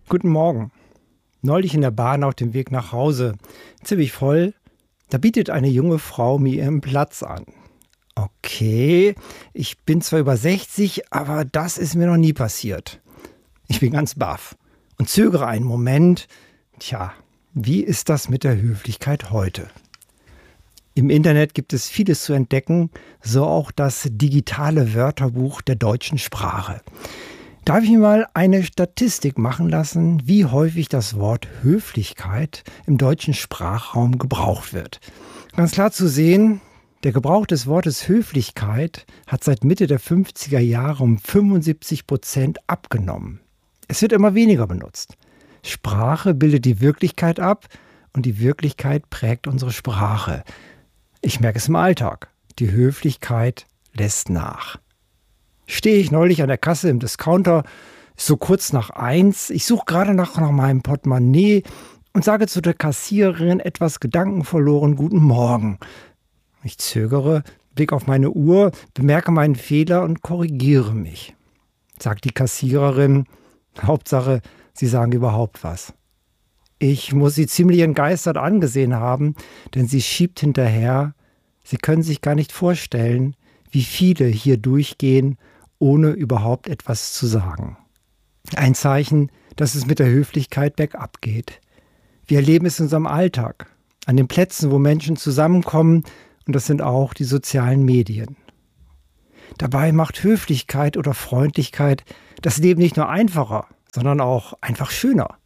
Guten Morgen. Neulich in der Bahn auf dem Weg nach Hause, ziemlich voll, da bietet eine junge Frau mir ihren Platz an. Okay, ich bin zwar über 60, aber das ist mir noch nie passiert. Ich bin ganz baff und zögere einen Moment. Tja, wie ist das mit der Höflichkeit heute? Im Internet gibt es vieles zu entdecken, so auch das digitale Wörterbuch der deutschen Sprache. Darf ich mir mal eine Statistik machen lassen, wie häufig das Wort Höflichkeit im deutschen Sprachraum gebraucht wird? Ganz klar zu sehen, der Gebrauch des Wortes Höflichkeit hat seit Mitte der 50er Jahre um 75% abgenommen. Es wird immer weniger benutzt. Sprache bildet die Wirklichkeit ab und die Wirklichkeit prägt unsere Sprache. Ich merke es im Alltag. Die Höflichkeit lässt nach. Stehe ich neulich an der Kasse im Discounter, so kurz nach 1. Ich suche gerade nach meinem Portemonnaie und sage zu der Kassiererin etwas gedankenverloren: Guten Morgen. Ich zögere, blicke auf meine Uhr, bemerke meinen Fehler und korrigiere mich. Sagt die Kassiererin: Hauptsache, Sie sagen überhaupt was. Ich muss sie ziemlich entgeistert angesehen haben, denn sie schiebt hinterher: Sie können sich gar nicht vorstellen, wie viele hier durchgehen, ohne überhaupt etwas zu sagen. Ein Zeichen, dass es mit der Höflichkeit bergab geht. Wir erleben es in unserem Alltag, an den Plätzen, wo Menschen zusammenkommen, und das sind auch die sozialen Medien. Dabei macht Höflichkeit oder Freundlichkeit das Leben nicht nur einfacher, sondern auch einfach schöner.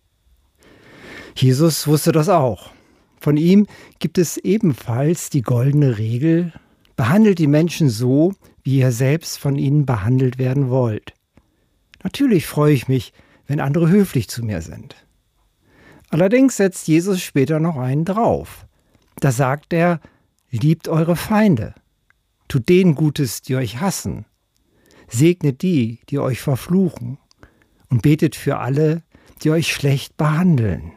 Jesus wusste das auch. Von ihm gibt es ebenfalls die goldene Regel: Behandelt die Menschen so, wie ihr selbst von ihnen behandelt werden wollt. Natürlich freue ich mich, wenn andere höflich zu mir sind. Allerdings setzt Jesus später noch einen drauf. Da sagt er: Liebt eure Feinde. Tut denen Gutes, die euch hassen. Segnet die, die euch verfluchen. Und betet für alle, die euch schlecht behandeln.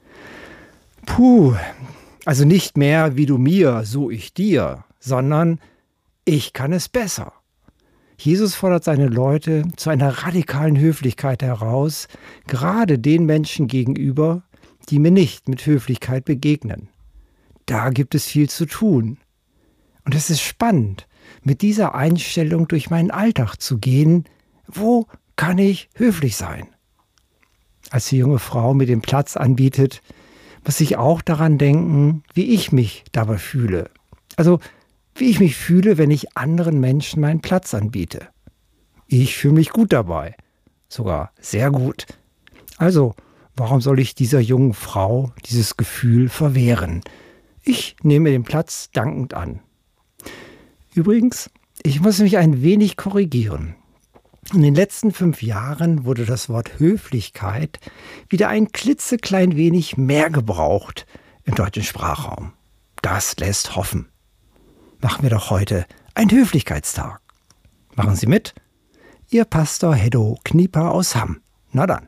Puh, also nicht mehr wie du mir, so ich dir, sondern ich kann es besser. Jesus fordert seine Leute zu einer radikalen Höflichkeit heraus, gerade den Menschen gegenüber, die mir nicht mit Höflichkeit begegnen. Da gibt es viel zu tun. Und es ist spannend, mit dieser Einstellung durch meinen Alltag zu gehen. Wo kann ich höflich sein? Als die junge Frau mir den Platz anbietet, muss ich auch daran denken, wie ich mich dabei fühle. Also, wie ich mich fühle, wenn ich anderen Menschen meinen Platz anbiete. Ich fühle mich gut dabei. Sogar sehr gut. Also, warum soll ich dieser jungen Frau dieses Gefühl verwehren? Ich nehme den Platz dankend an. Übrigens, ich muss mich ein wenig korrigieren. In den letzten 5 Jahren wurde das Wort Höflichkeit wieder ein klitzeklein wenig mehr gebraucht im deutschen Sprachraum. Das lässt hoffen. Machen wir doch heute einen Höflichkeitstag. Machen Sie mit? Ihr Pastor Heddo Knieper aus Hamm. Na dann.